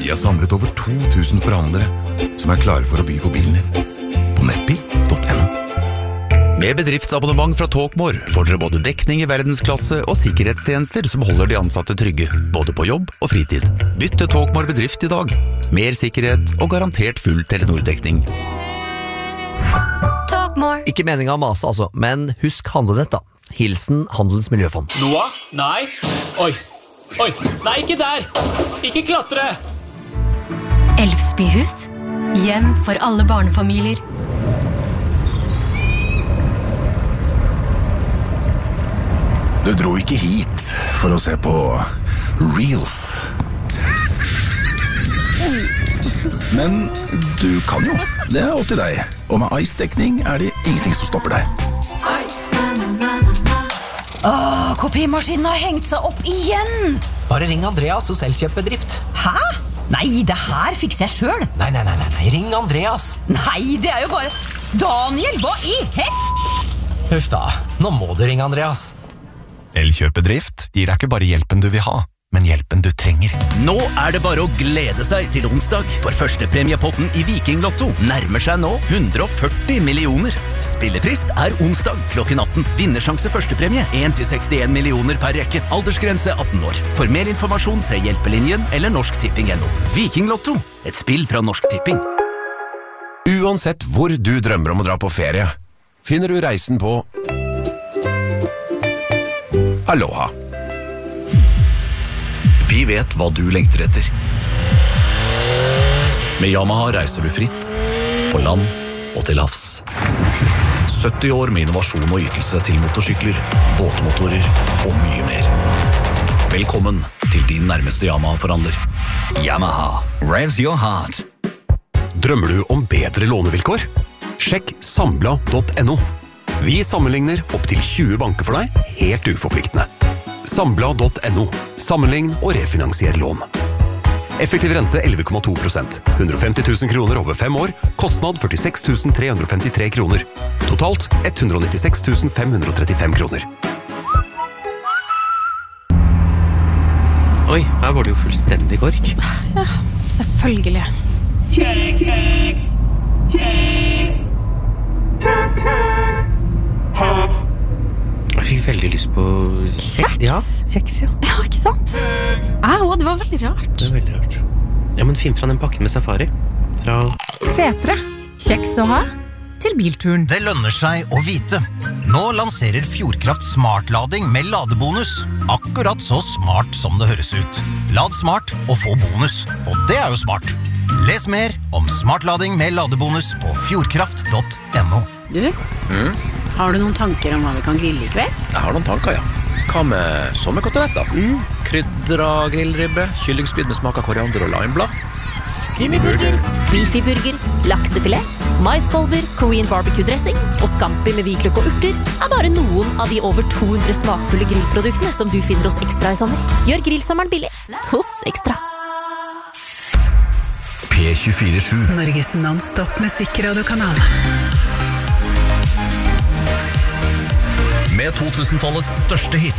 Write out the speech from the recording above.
Vi har samlet over 2000 forhandlere som klare for å by på bilen din. På nettbil.no. Med bedriftsabonnement fra Talkmore får dere både dekning i verdensklasse og sikkerhetstjenester som holder de ansatte trygge, både på jobb og fritid. Bytt til Talkmore bedrift i dag. Mer sikkerhet og garantert full Telenor-dekning. Talkmore. Ikke meningen å mase altså, men husk handlenett da. Hilsen Handelens Miljøfond. Noah? Nei. Oi. Nei, ikke der. Ikke klatre. Elfsbyhus. Hjem for alle barnefamilier. Du dro ikke hit for å se på Reels. Men du kan jo. Det opp til deg. Og med Ice-dekning det ingenting som stopper deg. Kopimaskinen har hengt seg opp igjen. Bare ring Andreas hos Elkjøp-bedrift. Hæ? Nei, det her fikser jeg selv. Nei, ring Andreas. Nei, det jo bare... Daniel, hva i hett? Huff da, nå må du ringe Andreas. Elkjøp-bedrift gir deg ikke bare hjelpen du vil ha, men hjelpen du trenger. Nå det bare å glede seg til onsdag, for førstepremiepotten i Viking Lotto nærmer seg nå 140 millioner. Spillefrist onsdag klokken 18. Vinnersjanse førstepremie 1-61 millioner per rekke. Aldersgrense 18 år. For mer informasjon se Hjelpelinjen eller norsktipping.no. Viking Lotto, et spill fra Norsk Tipping. Uansett hvor du drømmer om å dra på ferie, finner du reisen på Aloha. Vi vet hva du lengter etter. Med Yamaha reiser du fritt, på land og til havs. 70 år med innovasjon og ytelse til motorsykler, båtmotorer og mye mer. Velkommen til din nærmeste Yamaha-forhandler. Yamaha, revs your heart. Drømmer du om bedre lånevilkår? Sjekk sambla.no. Vi sammenligner opp til 20 banker for deg, helt uforpliktende. Sambla.no. Sammenlign og refinansier lån. Effektiv rente 11,2%. 150 000 kroner over 5 år. Kostnad 46 353 kroner. Totalt 196 535 kroner. Oi, her var det jo fullstendig kork. Ja, selvfølgelig. Kjeks! Jeg fikk veldig lyst på Kjeks? Ja, kjeks, ja. Ja, ikke sant? Det var veldig rart. Det var veldig rart. Ja, men finn fra den pakken med safari. Fra Setre. Kjeks å ha til bilturen. Det lønner seg å vite. Nå lanserer Fjordkraft smartlading med ladebonus. Akkurat så smart som det høres ut. Lad smart og få bonus. Og det jo smart. Les mer om smartlading med ladebonus på fjordkraft.no. Du, har du noen tanker om hva vi kan grille i kveld? Jeg har noen tanker, ja. Hva med sommerkoteletter? Krydra grillribbe, kyllingspyd med smak av koriander og limeblad. Skinnyburger, beefyburger, laksefilet, maiskolber, Korean barbecue-dressing og scampi med hvitløk og urter bare noen av de over 200 smakfulle grillproduktene som du finner hos Ekstra i sommer. Gjør grillsommeren billig hos Ekstra. P24/7 Norges non-stop musikkradiokanal. Med 2000-tallets største hits